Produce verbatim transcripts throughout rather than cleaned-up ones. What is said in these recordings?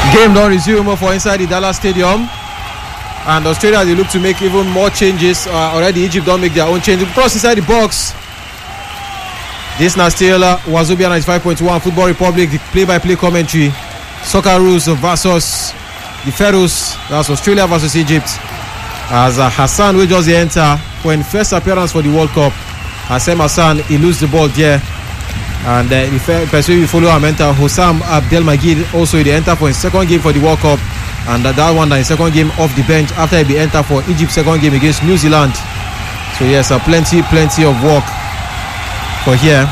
Game don't resume for inside the Dallas Stadium. And Australia, they look to make even more changes. Uh, already Egypt don't make their own changes. Cross inside the box. This now still uh, Wazobia ninety-five point one Football Republic, the play-by-play commentary. Socceroos versus the Pharaohs. That's Australia versus Egypt. As uh, Hassan will just enter for his first appearance for the World Cup. Hassan Hassan, he loses the ball there. And uh, the person we follow him enter Hossam Abdelmajid, also he enter for his second game for the World Cup. And uh, that one, that his second game off the bench after he be enter for Egypt's second game against New Zealand. So yes, uh, plenty, plenty of work for here.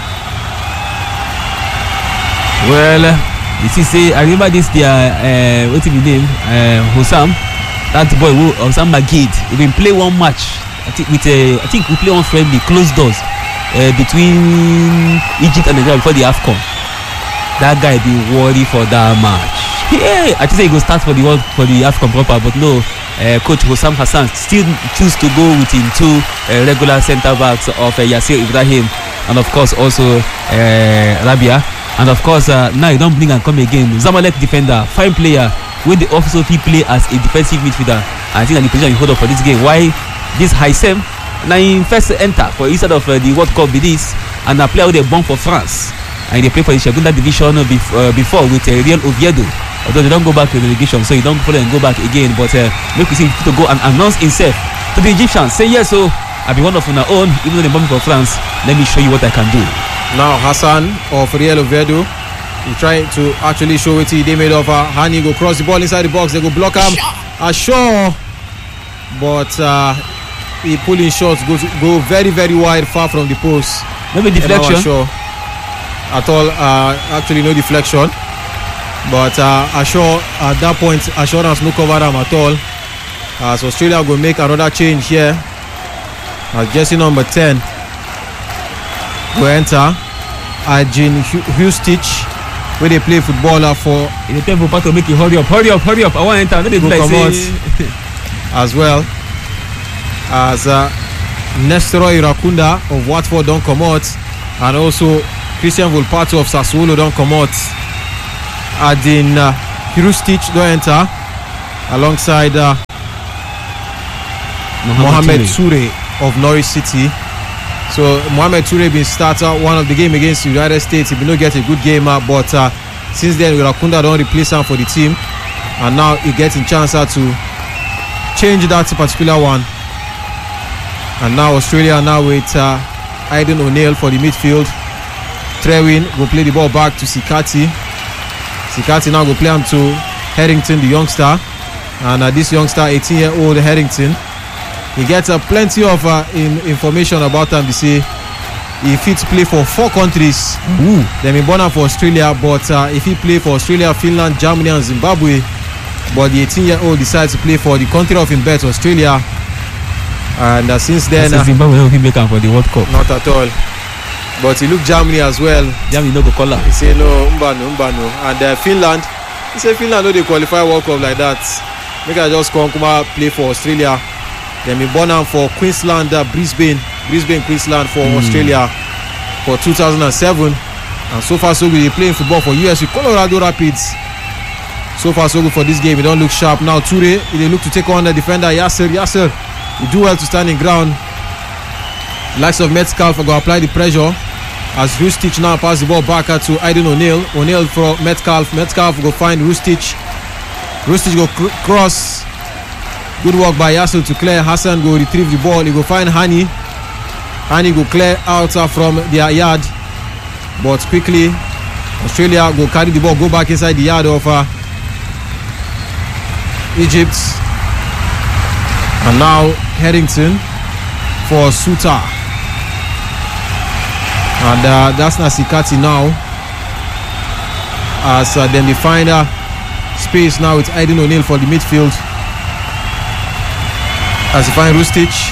Well, you see, say I remember this their uh, what's his name? Uh, Hossam. That boy, Hossam Magid. He been play one match. I think with a, I think we play one friendly closed doors uh, between Egypt and Nigeria before the AFCON. That guy be worried for that match. Yeah, I think he go start for the world for the AFCON proper, but no. Uh, Coach Hossam Hassan still choose to go with him two uh, regular centre backs of uh, Yasser Ibrahim and of course also uh, Rabia. And of course, uh, now you don't bring and come again. Zamalek defender, fine player, when they also he play as a defensive midfielder. I think that the position you hold up for this game. Why this Haissem now in first enter for instead of uh, the World Cup with this, and a player with a bomb for France, and they play for the Segunda division before, uh, before with uh, Real Oviedo. Although they don't go back to the relegation, so you don't follow and go back again. But uh, make we see to go and announce himself to the Egyptians. Say yes, so I'll be one of my own, even though they're bombing for France. Let me show you what I can do. Now Hassan of Real Oviedo, he trying to actually show it. They made of uh, Hani go cross the ball inside the box. They go block him. Ashore, but uh, he pulling shots go go very very wide, far from the post. Maybe deflection. Ashore at all. Uh, actually no deflection. But uh, Ashore at that point, Ashore has no cover them at all. Uh, so Australia will make another change here. As jersey number ten will enter. Ajin Hustich, where they play footballer for. In the tempo part to make you hurry up, hurry up, hurry up. I want to enter. They like as well as uh, Nestor Irakunda of Watford don't come out, and also Christian Volpato of Sassuolo don't come out. Adin uh, Hirustich don't enter alongside uh, Mohamed Toure of Norwich City. So Mohamed Toure been starter one of the game against the United States. He did not get a good game uh, but uh, since then Irakunda don't replace him for the team, and now he gets a chance uh, to change that particular one. And now Australia now with uh, Aidan O'Neill for the midfield. Trewin will play the ball back to Sikati. Sikati now will play him to Harrington, the youngster. And uh, this youngster, eighteen year old Harrington, he gets uh, plenty of uh, in, information about him. They say he fits play for four countries. Ooh. They been born for Australia, but uh, if he play for Australia, Finland, Germany and Zimbabwe, but the eighteen year old decides to play for the country of his birth, Australia. And uh, since then uh, Zimbabwe will make him for the World Cup. Not at all. But he looked Germany as well. Germany no go call her. He say no, Mbano, Mbano. And uh, Finland, he say Finland no they qualify World Cup like that. Make I just come come out play for Australia. Then be born for Queensland, uh, Brisbane, Brisbane, Queensland for mm. Australia for two thousand seven. And so far so good, he playing football for U S with Colorado Rapids. So far so good for this game. He don't look sharp now. Toure, they look to take on the defender Yasser. Yasser, he do well to standing ground. The likes of Metcalf go apply the pressure as Rustich now pass the ball back to Aidan O'Neill. O'Neill for Metcalf. Metcalf go find Rustich. Rustich go cr- cross. Good work by Yasser to clear. Hassan go retrieve the ball. He go find Hani. Hani go clear out uh, from their yard. But quickly, Australia go carry the ball, go back inside the yard of uh, Egypt. And now Harrington for Suta. And uh, that's Nasikati now. As uh, then they find uh, space now with Aidan O'Neill for the midfield. As they find Rustich.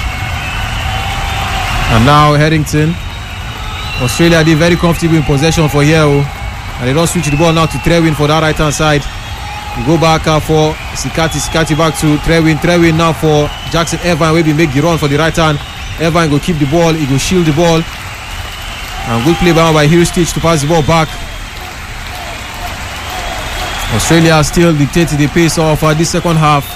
And now Harrington. Australia did very comfortable in possession for here. And they don't switch the ball now to Trewin for that right hand side. We go back uh, for Sikati. Sikati back to Trewin. Trewin now for Jackson Irvine. Where we make the run for the right hand. Irvine go keep the ball. He go shield the ball. And good play by by Hirustich to pass the ball back. Australia still dictating the pace of uh, this second half.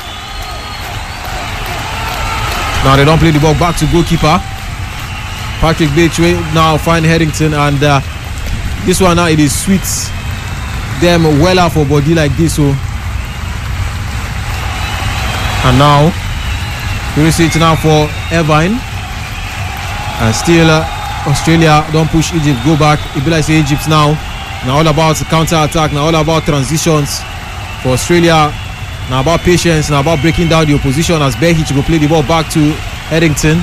Now they don't play the ball back to goalkeeper. Patrick Betchway now find Headington, and uh, this one now it is sweet them well out for body like this. So and now Pulisic now for Irvine, and still uh, Australia don't push Egypt, go back. It be like say Egypt now now all about counter attack, now all about transitions for Australia, now about patience, now about breaking down the opposition as Behic will play the ball back to Headington.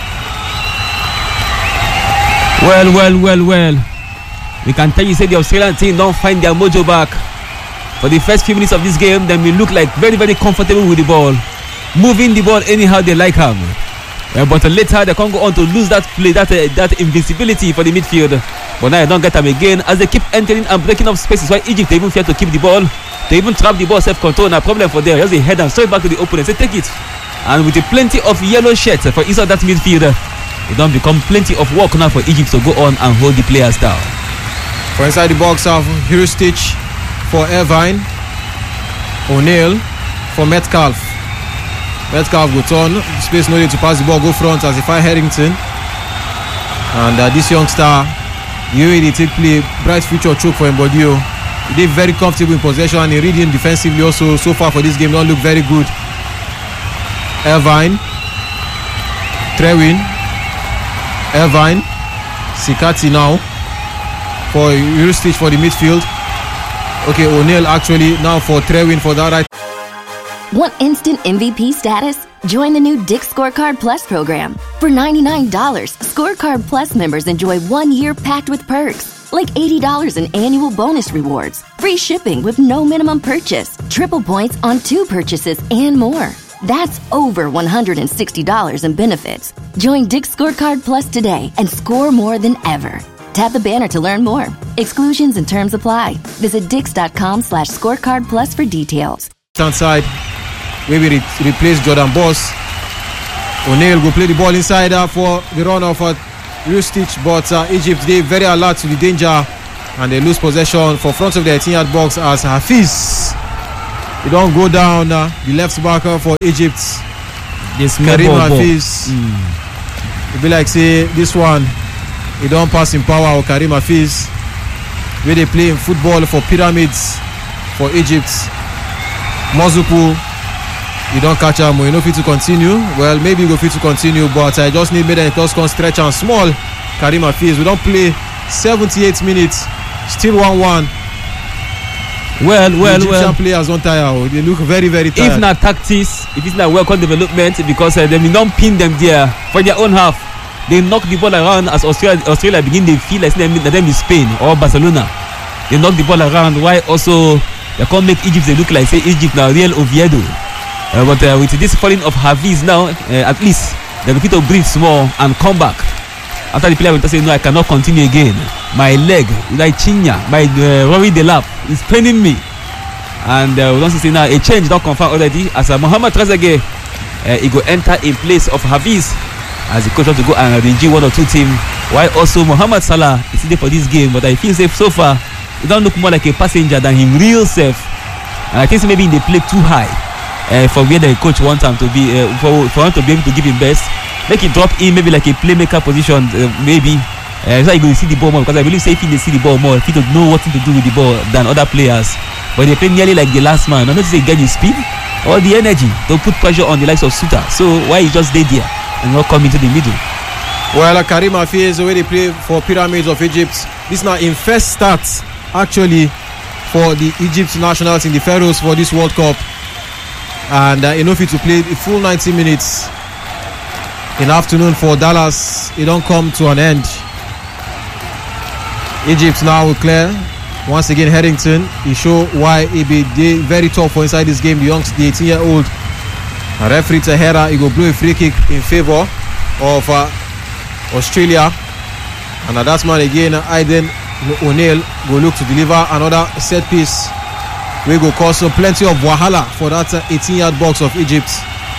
Well, well, well, well. We can tell you, say the Australian team don't find their mojo back. For the first few minutes of this game, then we look like very, very comfortable with the ball, moving the ball anyhow they like them. Uh, but uh, later they can't go on to lose that play, that uh, that invincibility for the midfield. But now they don't get them again as they keep entering and breaking up spaces. Why Egypt they even fear to keep the ball, they even trap the ball, self-control. Now problem for them, just they head and straight back to the opponent. Say take it, and with a plenty of yellow shirts for inside that midfield, it don't become plenty of work now for Egypt to go on and hold the players down. For inside the box of Hrustic for Irvine, O'Neill for Metcalf. Metcalf go turn, space no need to pass the ball, go front as if I Headington. And uh, this youngster, you really take play, bright future choke for Mbodio. He did very comfortable in possession and he reading defensively also. So far for this game, don't look very good. Irvine, Trewin, Irvine, Sikati now for Hrustic for the midfield. Okay, O'Neill actually now for Trewin for that right. Want instant M V P status? Join the new Dick's Scorecard Plus program. For ninety-nine dollars, Scorecard Plus members enjoy one year packed with perks, like eighty dollars in annual bonus rewards, free shipping with no minimum purchase, triple points on two purchases, and more. That's over one hundred sixty dollars in benefits. Join Dick's Scorecard Plus today and score more than ever. Tap the banner to learn more. Exclusions and terms apply. Visit dix.com slash scorecard plus for details. Stand side. Where we re- replace Jordan Boss. O'Neill will play the ball inside uh, for the run of uh, Hrustic, but uh, Egypt they very alert to the danger and they lose possession for front of the eighteen-yard box as Hafiz. He don't go down uh, the left backer for Egypt. This Karim Hafiz. Mm. It be like say this one. He don't pass in power or Karim Hafiz. Where they play in football for Pyramids for Egypt. Mozuku. You don't catch him, you know fit to continue. Well, maybe you go fit to continue, but I just need made a cross stretch and small. Karim Hafiz. We don't play seventy-eight minutes, still one one. Well, well, the Egyptian well. players don't tire. They look very, very tired. If not tactics, if it's not welcome development, because uh, they don't pin them there for their own half. They knock the ball around as Australia, Australia begin to feel like them, them is Spain or Barcelona. They knock the ball around. Why also they can't make Egypt they look like say Egypt now real Oviedo. Uh, but uh, with this falling of Hafiz now, uh, at least they will fit to breathe small and come back. After the player will say, no, I cannot continue again. My leg, like Chinya, my uh, Rory Delap is paining me. And uh, we don't say now a change not confirmed already. As uh, Mohamed Trezeguet, uh, he go enter in place of Hafiz as the coach wants to go and arrange one or two team. While also Mohamed Salah is there for this game, but I feel safe so far. He don't look more like a passenger than him real safe. And I think so maybe they play too high. Uh, for where the coach wants him to be, uh, for, for him to be able to give him best, make it drop in maybe like a playmaker position, uh, maybe. Uh, so you go see the ball more because I believe say if they see the ball more, if he don't know what to do with the ball than other players. But they play nearly like the last man. Not to say get the speed or the energy to put pressure on the likes of Suter. So why you just stay there and not come into the middle? Well, uh, Karim Hafiz, the way they play for Pyramids of Egypt, this now in first start actually for the Egypt nationals in the Pharaohs for this World Cup. And uh, enough to play the full ninety minutes in the afternoon for Dallas. It don't come to an end. Egypt now will clear once again. Headington, he show why he be very tough for inside this game. The youngster, the eighteen year old referee Tahera, he go blow a free kick in favor of uh, Australia. And uh, that's man again, Aiden O'Neill go look to deliver another set piece. We go cause uh, plenty of wahala for that uh, eighteen-yard box of Egypt,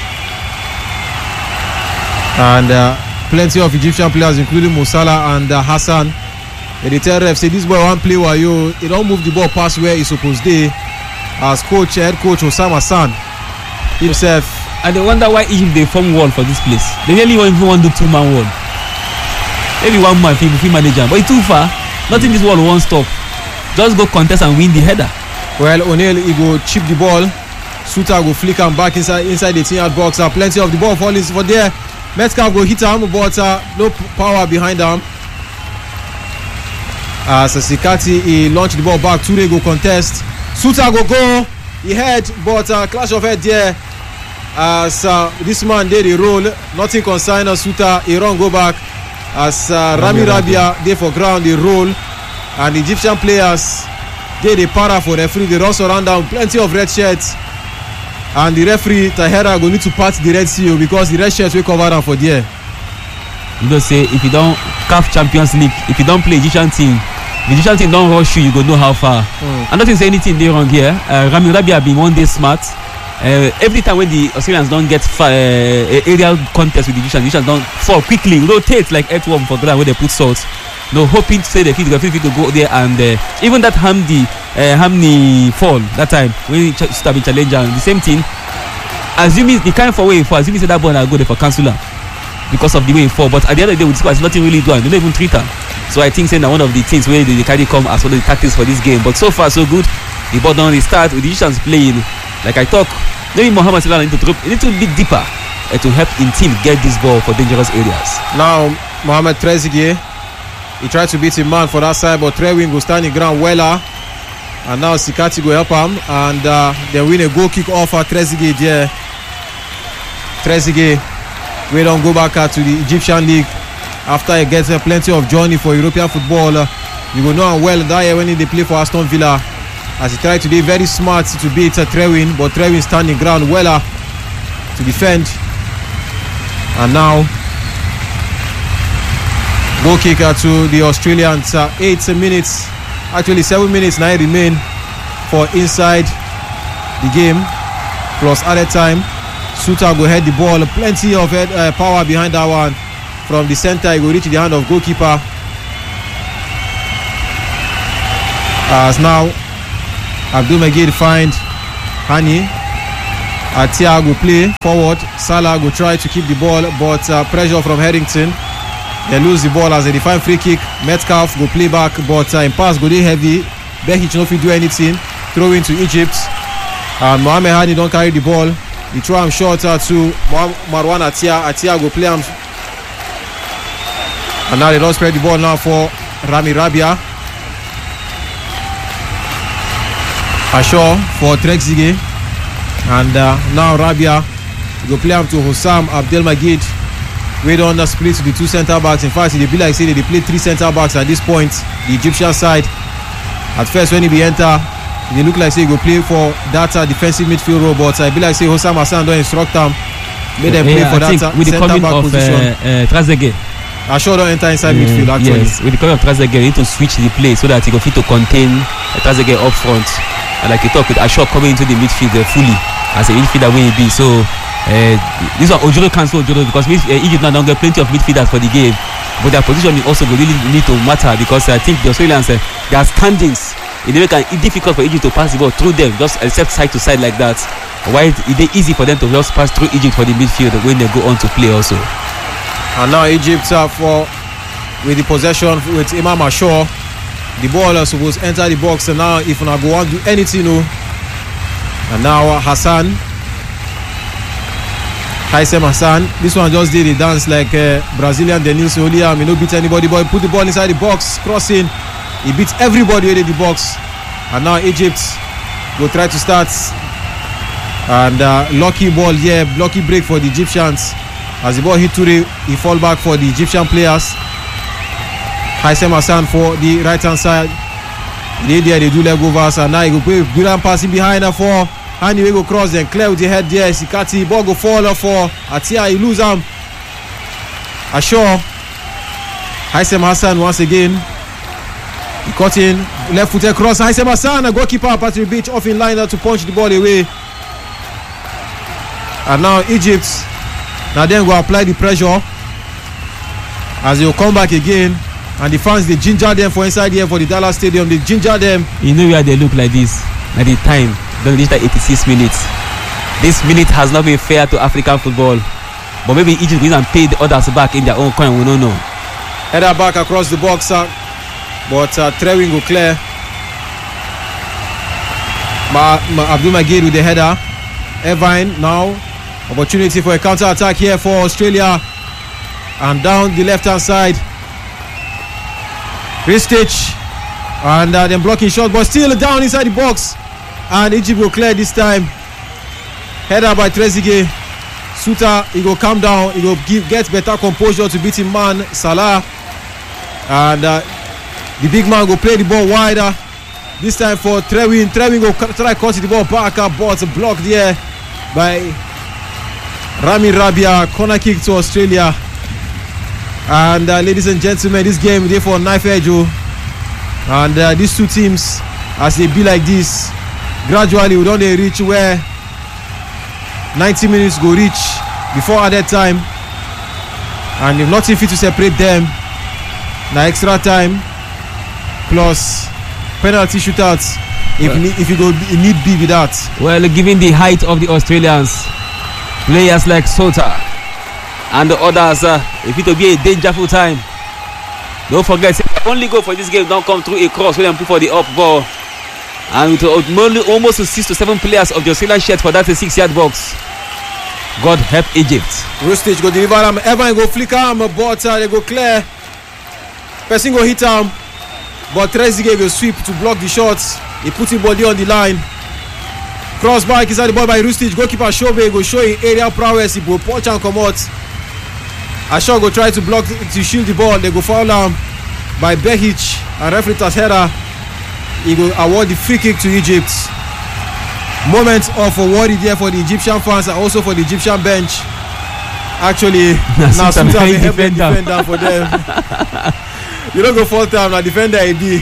and uh, plenty of Egyptian players, including Musala and uh, Hassan. They tell ref say this boy won't play while you. He don't move the ball past where he's supposed to. as coach, head coach Osam Hassan himself. And they wonder why Egypt they form wall for this place. They really want even want to do two man wall. Maybe one man if you manage them, but it's too far. Nothing this wall won't stop. Just go contest and win the header. Well, O'Neal he go chip the ball. Suta go flick him back inside inside the ten-yard box. Uh, plenty of the ball falling for there. Metcalf go hit him, but uh, no power behind him. As uh, Sikati he launched the ball back. Toure go contest. Suta go go. He head, but uh, clash of head there. As uh, this man did the roll, nothing concern uh, Suta. He run go back. As uh, Rami Rabia they for ground the roll, and the Egyptian players they the para for referee. They run around down plenty of red shirts, and the referee Tahera go need to pat the red seal because the red shirts will cover them for there. You know say if you don't C A F Champions League, if you don't play Egyptian team, the Egyptian team don't rush you, you go know how far. Mm. I'm not saying anything they wrong here. Uh, Rami Rabia been one day smart. Uh, every time when the Australians don't get fa- uh, aerial contest with the Egyptians, the Egyptians don't fall quickly, rotate like earthworm for ground where they put salt. No, hoping to say they fit, they fit to go there, and uh, even that Hamdi, uh, Hamni fall that time when he ch- start be challenger, the same thing. Assuming the kind of way for assuming say that ball will go there for Kansula because of the way he fall, but at the end of the day with squad, nothing really done. They don't even treat her. So I think saying that one of the things where they, they carry come as one of the tactics for this game. But so far so good. The ball don't restart with the Egyptians playing. Like I talk, maybe Mohamed Salah need to drop a little bit deeper uh, to help in team get this ball for dangerous areas. Now Mohamed Trezeguet, he tried to beat him man for that side, but Trewin go stand in ground weller, and now Sikati go help him, and uh, they win a goal kick off at Trezeguet there. Trezeguet we don't go back uh, to the Egyptian league after he gets uh, plenty of journey for European football. Uh, you go know him well that year when they play for Aston Villa. As he tried to be very smart to beat uh, Trewin, but Trewin standing ground weller to defend. And now goal kick uh, to the Australians. Uh, eight minutes, actually seven minutes now remain for inside the game plus added time. Suta go head the ball, plenty of head, uh, power behind that one. From the center, he will reach the hand of goalkeeper. As now Abdul Magid find Hani. Atia go play forward. Salah go try to keep the ball, but uh, pressure from Harrington. They lose the ball as they define free kick. Metcalf go play back, but uh, in pass go dey heavy. Behic no fit do anything. Throw into Egypt. And Mohamed Hani don't carry the ball. He throw him short uh, to Marwan Atia. Atia go play him. And now they don't spread the ball now for Rami Rabia. Ashaw for Trezeguet, and uh, now Rabia go play him to Hossam Abdelmajid. We don't split the two centre backs. In fact, they be like say they play three centre backs at this point. The Egyptian side. At first, when he be enter, they look like say he go play for that uh, defensive midfield role, but I uh, be like say Hossam Hassan don't instruct them. Make them play yeah, for I that uh, with the centre coming back of, position. Uh, uh, Trezeguet. Ashaw don't enter inside uh, midfield actually. Yes, with the coming of Trezeguet, they need to switch the play so that he go fit to contain uh, Trezeguet up front. And like you talk with Ashaw coming into the midfield uh, fully as a midfielder where he be. So uh, this one Ojoro cancel Ojoro because uh, Egypt now don't get plenty of midfielders for the game, but their position also will really need to matter because I think the Australians uh, their standings it make it difficult for Egypt to pass the ball through them, just except side to side like that. Why it is easy for them to just pass through Egypt for the midfield when they go on to play also. And now Egypt uh, for with the possession with Imam Ashaw. The ball is supposed to enter the box, and now if una go on do anything, no. And now Hassan, Haisem Hassan, this one just did a dance like uh, Brazilian Denilson Oliam. He no beat anybody, but he put the ball inside the box, crossing. He beat everybody in the box, and now Egypt will try to start. And uh, lucky ball here, yeah, lucky break for the Egyptians. As the ball hit Toure, he fall back for the Egyptian players. Haisem Hassan for the right hand side. They there they do leg overs, and now he go play brilliant passing behind her for Hani. We go cross then clear with the head there. Sikati ball go fall for Atia. He lose him. Ashaw. Haisem Hassan once again. He cut in left footed cross. Haisem Hassan, a goalkeeper Patrick Beach off in line to punch the ball away. And now Egypt now then go apply the pressure as they will come back again. And the fans, they ginger them for inside here for the Dallas Stadium. They ginger them. You know where they look like this at the time Don't reach that eighty-six minutes. This minute has not been fair to African football. But maybe Egypt will and pay the others back in their own coin. We don't know. Header back across the box, uh, but uh, Trewin go clear. Ma, Ma, Abdul Magid with the header. Irvine now. Opportunity for a counter attack here for Australia. And down the left hand side. Ristich. And uh, then blocking shot, but still down inside the box. And Egypt will clear this time. Header by Trezeguet. Suta, he go calm down. He go give, get better composure to beat him man, Salah. And uh, the big man go play the ball wider. This time for Trewin. Trewin go try to cut the ball back, but blocked there by Rami Rabia. Corner kick to Australia. And uh, ladies and gentlemen, this game is for knife edge. And uh, these two teams, as they be like this, gradually we don't they reach where ninety minutes go reach before added time. And if nothing fit to separate them, now extra time plus penalty shootouts if, well, if you go need be with that. Well, given the height of the Australians, players like Sota and the others, uh, if it will be a dangerful time. Don't forget, only go for this game don't come through a cross when them put for the up ball. And with only almost six to seven players of the Australian shirt for that six yard box. God help Egypt. Rustich go deliver him. Evan go flicker him, but uh, they go clear. Person go hit him, but Trezeguet go sweep to block the shots. He put his body on the line. Cross back inside the ball by Rustich. Goalkeeper Shobe go show him area prowess. He go punch and come out. Ashok go try to block to shield the ball. They go foul him by Behic and referee Tashera. He will award the free kick to Egypt. Moment of worry there for the Egyptian fans and also for the Egyptian bench. Actually, now Suta may help them defend down for them. You don't go full time, now defender A D.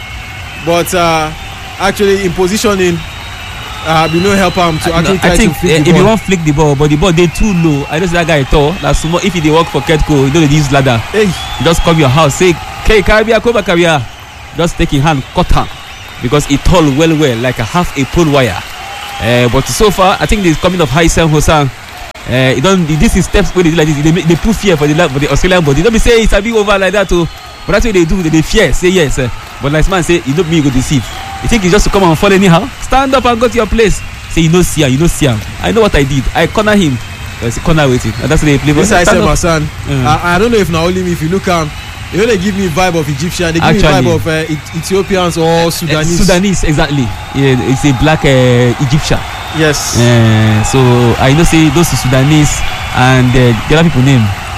But uh, actually, in positioning, uh, we no help him to actually no, try I think to flick uh, the if ball. you want flick the ball, but the ball they too low. I don't see that guy at all. That's small. If he work for Ketco, you know they use ladder. Hey. Just come your house, say, "Hey, Caribbean, come back, Caribbean." Just take his hand, cut him. Because it tall well well like a half a pole wire. Uh, but so far, I think the coming of Haitham Hossam, uh, it don't this is steps where they do like this. They, they put fear for the for the Australian body. Don't be say it's a big over like that too. But that's what they do. They, they fear. Say yes. Uh, but like man say, you don't me you go deceive. You think it's just to come and fall anyhow? Stand up and go to your place. Say you know see him, you know see him. I know what I did. I corner him. There's a corner waiting. And that's the play. This I said, my son. Uh, I, I don't know if now only me. If you look at. They only give me vibe of Egyptian. They give Actually, me vibe of uh, Ethiopians or Sudanese. Uh, Sudanese, exactly. Yeah, it's a black uh, Egyptian. Yes. Uh, so I know say those Sudanese and uh, the other people name.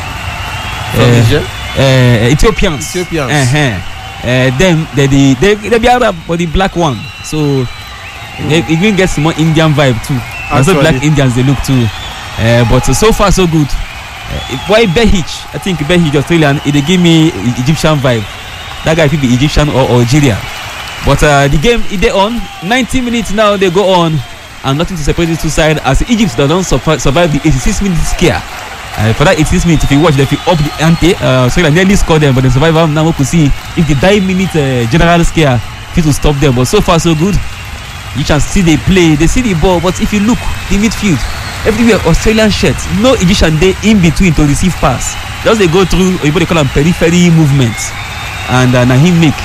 From Uh, Niger? uh, Ethiopians. Ethiopians. Uh-huh. Uh, them they the they they be Arab but the black one. So mm. they even get some more Indian vibe too. And so black Indians they look too. Uh, but so far so good. Uh, why Behic? I think Behic Australian. It they give me Egyptian vibe. That guy could be Egyptian or Algerian. But uh, the game is on ninety minutes now. They go on and nothing to separate the two sides as Egypt they don't survive, survive the eighty-six minute scare. Uh, for that eighty-six minutes, if you watch, they you up the ante. Uh, Australia nearly scored them, but they survive. Now we could see if the nine minute uh, general scare fit to stop them. But so far so good. You can see they play, they see the ball. But if you look the midfield, everywhere Australian shirts, no Egyptian day in between to receive pass. Just they go through, or they call them periphery movements, and uh, now he make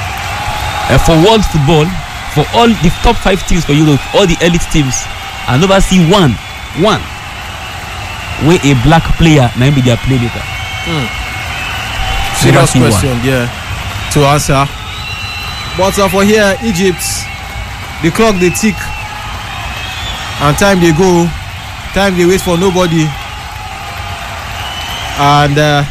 uh, for world football, for all the top five teams for Europe, all the elite teams, I never see one, one where a black player now be their playmaker. Mm. Serious question, one. yeah, to answer. But uh, for here, Egypt, the clock they tick, and time they go. Time they wait for nobody, and uh,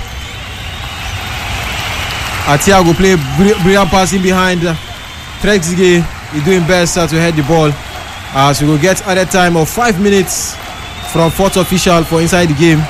Atia go play brilliant passing behind. Trezeguet is doing best uh, to head the ball as we will get added time of five minutes from fourth official for inside the game.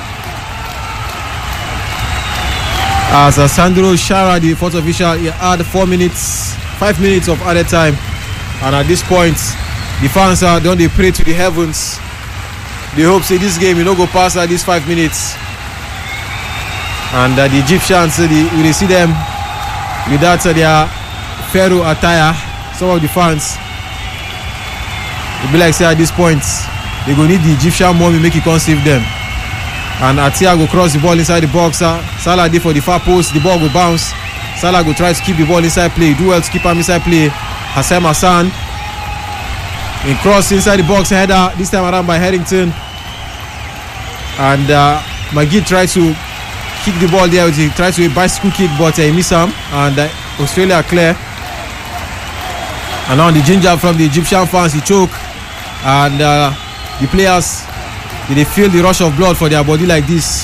As uh, Sandro Shara, the fourth official, he had four minutes, five minutes of added time, and at this point, the fans are uh, don't they pray to the heavens. They hope say this game you know go past at these five minutes, and uh, the Egyptians uh, the, we see them with that uh, their pharaoh attire. Some of the fans It be like say at this point they go need the Egyptian mommy make it come save them. And Atia go cross the ball inside the box. Salah did for the far post. The ball will bounce. Salah go try to keep the ball inside play. Do well to keep him inside play. Hassem Hassan. In cross inside the box. Header this time around by Herington. And uh, Magid tried to kick the ball there. He tried to a bicycle kick, but uh, he missed him. And uh, Australia clear. And now the ginger from the Egyptian fans, he choke. And uh, the players, they feel the rush of blood for their body like this.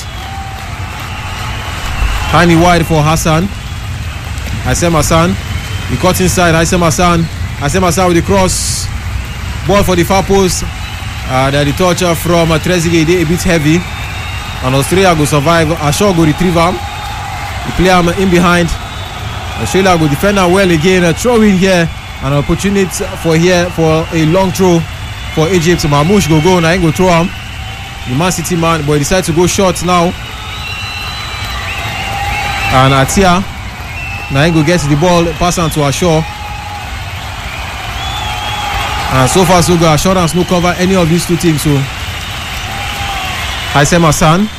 Tiny wide for Hassan. Hassem Hassan. He cut inside. Hassem Hassan. Hassem Hassan with the cross. Ball for the far post. Uh, the touch from uh, Trezeguet, a bit heavy. And Australia go survive. Ashaw go retrieve him. He play him in behind. Australia go defend him well again. Uh, throw in here. An opportunity for here for a long throw for Egypt. Mamouche go go. Now he go throw him. The Man City man, but he decided to go short now. And Atia, now he go get the ball, pass on to Ashaw. And so far so good. Assurance no cover any of these two things. So Hassem Hassan.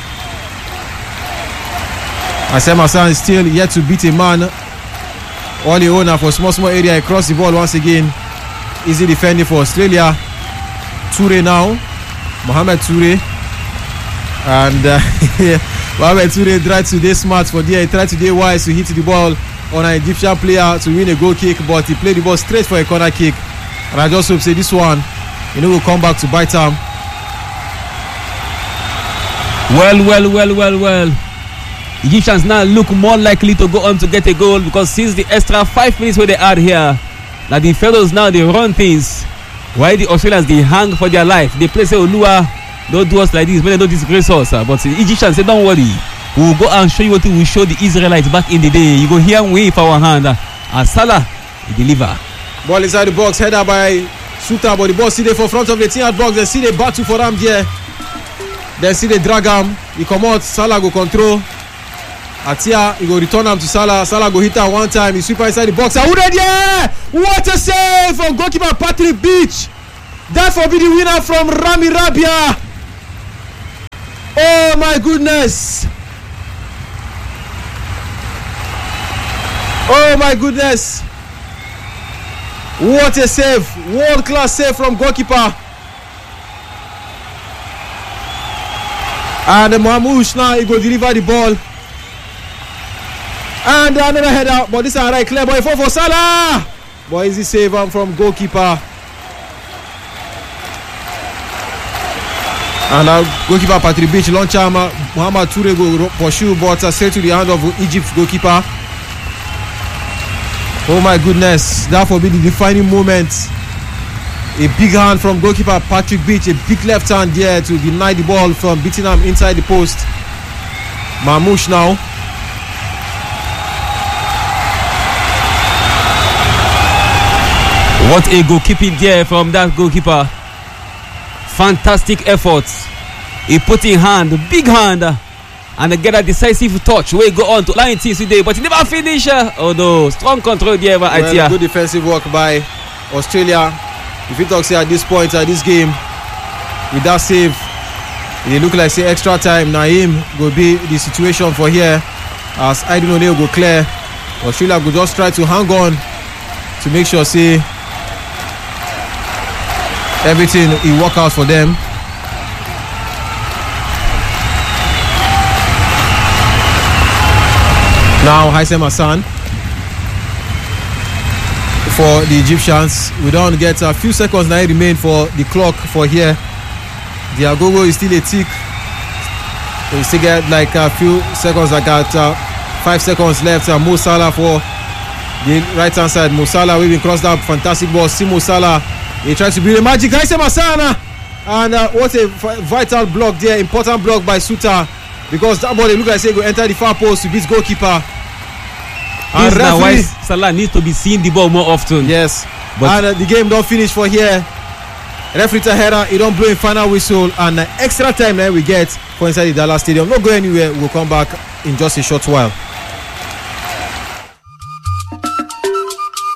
Hassem Hassan is still yet to beat a man. All the owner for small small area. Across the ball once again. Easy defending for Australia. Toure now. Mohamed Toure. And uh, Mohamed Toure tried to be smart for there. He tried to be wise to hit the ball on an Egyptian player to win a goal kick, but he played the ball straight for a corner kick. And I just hope say this one, you know, will come back to bite him. Well, well, well, well, well. Egyptians now look more likely to go on to get a goal because since the extra five minutes where they are here, now the fellows now they run things. Why the Australians they hang for their life? They play say Olua, don't do us like this, but they don't disgrace us. Uh, but the Egyptians say don't worry, we will go and show you what we will show the Israelites back in the day. You go here and wave our hand. Uh, and Salah he deliver. Ball inside the box, header by Suta, but the ball see there for front of the ten-yard box. They see the battle for him there. They see the drag him. He come out, Salah go control. Atia, he go return him to Salah. Salah go hit her one time. He sweep inside the box. Aouda there! What a save from goalkeeper Patrick Beach. That will be the winner from Rami Rabia. Oh my goodness. Oh my goodness. What a save. World class save from goalkeeper. And Mamouche now he go deliver the ball. And another header, but this is a right clear boy for, for Salah. But easy save from goalkeeper. And now goalkeeper Patrick Beach launch him. Mohamed Toure go pursue, but uh, straight to the hand of Egypt's goalkeeper. Oh my goodness, that will be the defining moment. A big hand from goalkeeper Patrick Beach, a big left hand there to deny the ball from beating him inside the post. Mamouche now. What a goalkeeping there from that goalkeeper. Fantastic effort. He put in hand, big hand, and get a decisive touch. We go on to line things today, but he never finish. Oh no, strong control there by well, Atia. Good defensive work by Australia. If you talk say at this point at this game, with that save, it look like say extra time. Naeem will be the situation for here as Aidin O'Neill go clear. Australia will just try to hang on to make sure say everything will work out for them. Now Hassem Hassan for the Egyptians. We don't get a few seconds now remain for the clock for here. The agogo is still a tick. We still get like a few seconds. I got uh, five seconds left. Uh, Mo Salah for the right hand side. Mo Salah weaving cross that fantastic ball. See Mo Salah. He tries to bring the magic. Hassem Hassan, and uh, what a vital block there, important block by Suta, because that ball they look like say go enter the far post to beat goalkeeper. This is why Salah needs to be seeing the ball more often. Yes, but and uh, the game don't finish for here. Referee Tahera, he don't blow in final whistle, and uh, extra time that we get for inside the Dallas Stadium. Not go anywhere. We'll come back in just a short while.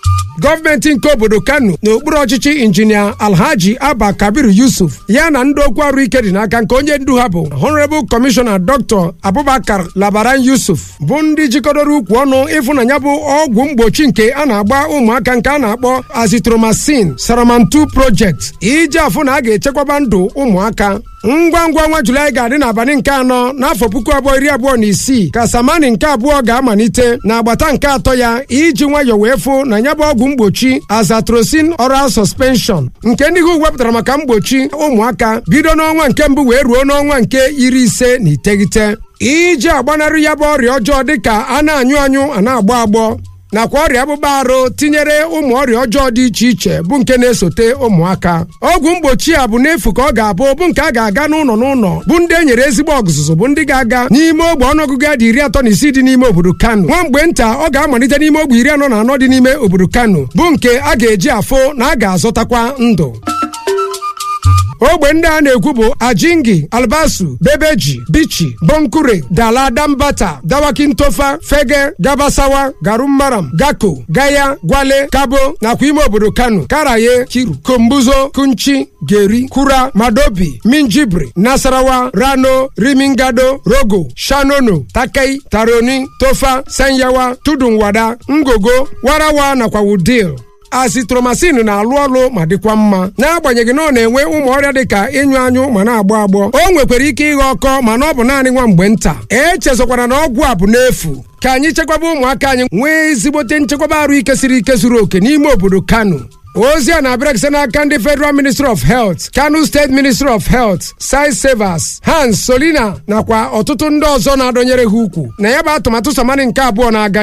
gọọmenti nke obodo Kano n'okpuru ọchịchị injinia Alhaji Abba Kabir Yusuf ya na ndị okwu arụ ike dị n'aka nke onye ndu ha bụ Honorable Commissioner Doctor Abubakar Labaran Yusuf bụ ndị jikọdoro ukwu ọnụ ịfụ na ya bụ ọgwụ mgbochi nke a na-agba ụmụaka nke a na-akpọ Azithromycin Saramantu Project iji afụ na a ga-echekwaba ndụ ụmụaka. ngwa ngwa nwa Julaị ga-adị n'abalị nke anọ n'afọ puku abụọ iri abụọ na isii ka Samani nke abụọ ga-amalite n'agbata nke atọ ya iji nwayọọ wee fụ na ya bụ ọgwụ mgbochi Azatrocin Oral Suspension nke ndị ha wepụtara maka mgbochi ụmụaka bido n'ọnwa nke mbụ wee ruo n'ọnwa nke iri ise na iteghete iji agbanarị ya bụ ọrịa ọjọọ dịka a na-anyụ anyụ a na-agbọ agbọ nakwa ọrịa akpụkpọ arụ tinyere ụmụ ọrịa ọjọọ dị iche iche bụ nke na-esote ụmụaka. ọgwụ mgbochi a bụ n'efu ka ọ ga-abụ bụ nke a ga-aga n'ụlọ n'ụlọ bụ ndị e nyere ezigbo ọzụzụ bụ ndị ga-aga n'ime ogbe ọnụọgụgụ ya dị iri atọ na isii dị n'ime obodo Kano. nwa mgbe nta ọ ga-amalite n'ime ogbe iri anọ na anọ dị n'ime obodo Kano bụ nke a ga-eji afụ na a ga-azụtakwa ndụ. ogbe ndị a na-ekwu bụ Ajingi, Albasu, Bebeji, Bichi, Bonkure, Dala, Dambata, Dawakintofa, Fege, Gabasawa, Garummaram, Gako, Gaya, Gwale, Kabo nakwa ime obodo Kano, Karaye, Kiru, Kombuzo, Kunchi, Geri, Kura, Madobi, Minjibri, Nasarawa, Rano, Rimingado, Rogo, Shanono, Takei, Taroni, Tofa, Sanyawa, Tudunwada, Ngogo, Warawa nakwa Wudil. Azithromycin na-alụ ọlụ ma dịkwa mma n'agbanyeghị na ọ na-enwe ụmụ ọrịa dịka ịnyụ anyụ ma na-agbọ agbọ. o nwekwara ike ịghọ ọkọ mana ọ bụ naanị nwa mgbe nta. echezokwara na ọgwụ a bụ n'efu ka anyị chekwaba ụmụaka anyị nwee ezigbote nchekwaba arụ ike siri ike zuru oke n'ime obodo Kano. ozi a na-abịara site n'aka ndị Federal Ministry of Health, Kano State Ministry of Health, Site Savers, Hans Solina nakwa ọtụtụ ndị ọzọ na-adọnyere ha ukwu na ya bụ atụmatụ Samani nke abụọ na-aga